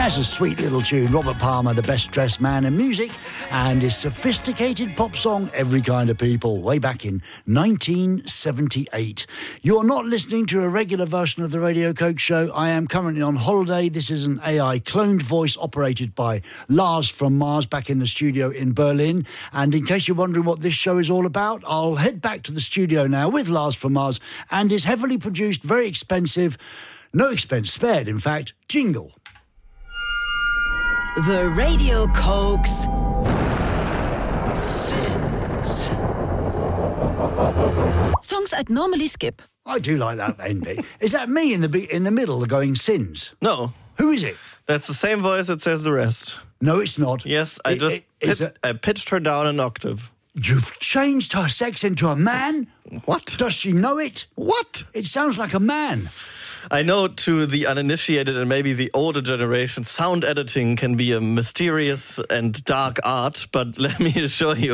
That's a sweet little tune. Robert Palmer, the best dressed man in music, and his sophisticated pop song, Every Kind of People, way back in 1978. You're not listening to a regular version of the Radio Coke show. I am currently on holiday. This is an AI cloned voice operated by Lars from Mars back in the studio in Berlin. And in case you're wondering what this show is all about, I'll head back to the studio now with Lars from Mars and his heavily produced, very expensive, no expense spared, in fact, jingle. The Radio Cokes Sins. Songs I'd normally skip. I do like that end bit. Is that me in the middle going sins? No. Who is it? That's the same voice that says the rest. No, it's not. Yes, I pitched her down an octave. You've changed her sex into a man? What? Does she know it? What? It sounds like a man. I know to the uninitiated and maybe the older generation, sound editing can be a mysterious and dark art, but let me assure you,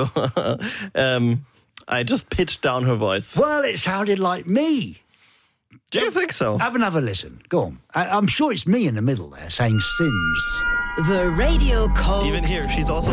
I just pitched down her voice. Well, it sounded like me. Do you think so? Have another listen. Go on. I'm sure it's me in the middle there saying sins. The Radio Cokes. Even here, she's also...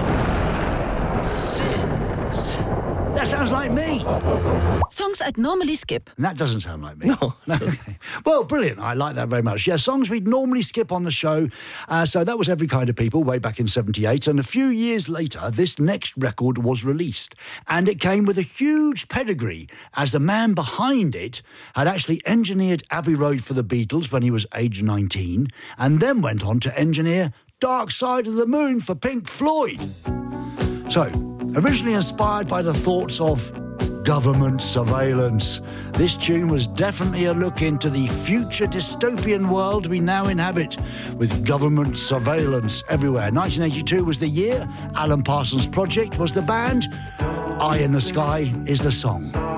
Sins. That sounds like me. Songs I'd normally skip. And that doesn't sound like me. No. Okay. Well, brilliant. I like that very much. Yeah, songs we'd normally skip on the show. So that was Every Kind of People way back in 78. And a few years later, this next record was released. And it came with a huge pedigree, as the man behind it had actually engineered Abbey Road for the Beatles when he was age 19, and then went on to engineer Dark Side of the Moon for Pink Floyd. So, originally inspired by the thoughts of government surveillance, this tune was definitely a look into the future dystopian world we now inhabit, with government surveillance everywhere. 1982 was the year. Alan Parsons Project was the band. Eye in the Sky is the song.